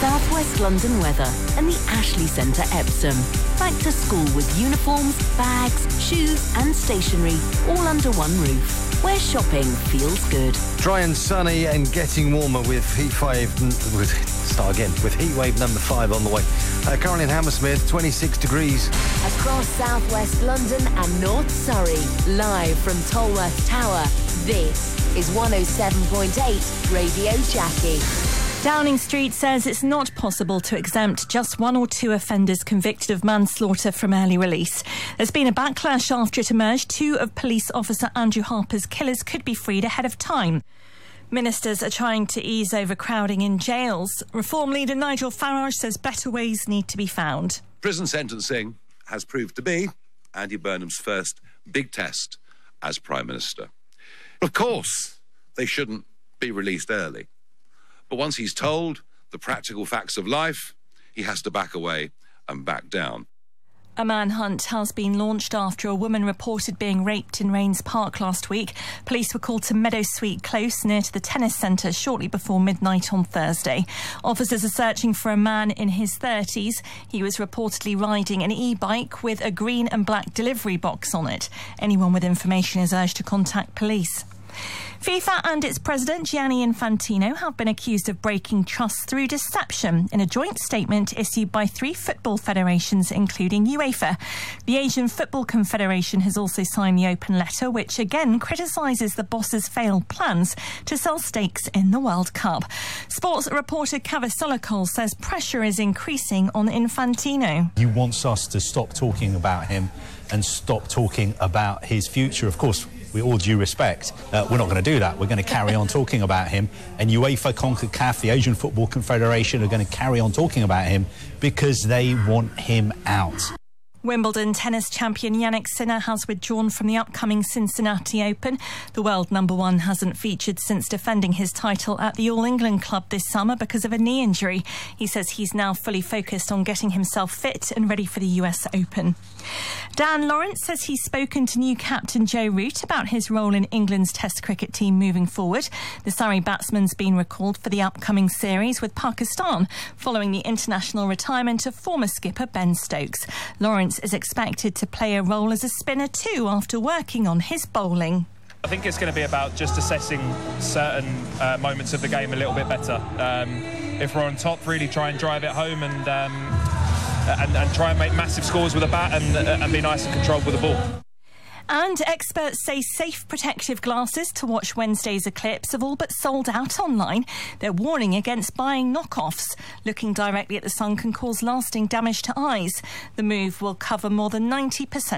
South West London weather and the Ashley Centre Epsom. Back to school with uniforms, bags, shoes and stationery all under one roof, where shopping feels good. Dry and sunny and getting warmer with heatwave number 5 on the way. Currently in Hammersmith, 26 degrees. Across South West London and North Surrey, live from Tolworth Tower, this is 107.8 Radio Jackie. Downing Street says it's not possible to exempt just 1 or 2 offenders convicted of manslaughter from early release. There's been a backlash after it emerged 2 of police officer Andrew Harper's killers could be freed ahead of time. Ministers are trying to ease overcrowding in jails. Reform leader Nigel Farage says better ways need to be found. Prison sentencing has proved to be Andy Burnham's first big test as Prime Minister. Of course, they shouldn't be released early. But once he's told the practical facts of life, he has to back away and back down. A manhunt has been launched after a woman reported being raped in Rains Park last week. Police were called to Meadowsweet Close near to the tennis centre shortly before midnight on Thursday. Officers are searching for a man in his 30s. He was reportedly riding an e-bike with a green and black delivery box on it. Anyone with information is urged to contact police. FIFA and its president Gianni Infantino have been accused of breaking trust through deception in a joint statement issued by 3 football federations, including UEFA. The Asian Football Confederation has also signed the open letter, which again criticises the boss's failed plans to sell stakes in the World Cup. Sports reporter Kaveh Solokol says pressure is increasing on Infantino. He wants us to stop talking about him and stop talking about his future. Of course, with all due respect, we're not going to do that. We're going to carry on talking about him. And UEFA, CONCACAF, the Asian Football Confederation are going to carry on talking about him because they want him out. Wimbledon tennis champion Jannik Sinner has withdrawn from the upcoming Cincinnati Open. The world number 1 hasn't featured since defending his title at the All England Club this summer because of a knee injury. He says he's now fully focused on getting himself fit and ready for the US Open. Dan Lawrence says he's spoken to new captain Joe Root about his role in England's Test cricket team moving forward. The Surrey batsman's been recalled for the upcoming series with Pakistan following the international retirement of former skipper Ben Stokes. Lawrence is expected to play a role as a spinner too after working on his bowling. I think it's going to be about just assessing certain moments of the game a little bit better. If we're on top, really try and drive it home and try and make massive scores with a bat and be nice and controlled with the ball. And experts say safe protective glasses to watch Wednesday's eclipse have all but sold out online. They're warning against buying knockoffs. Looking directly at the sun can cause lasting damage to eyes. The move will cover more than 90%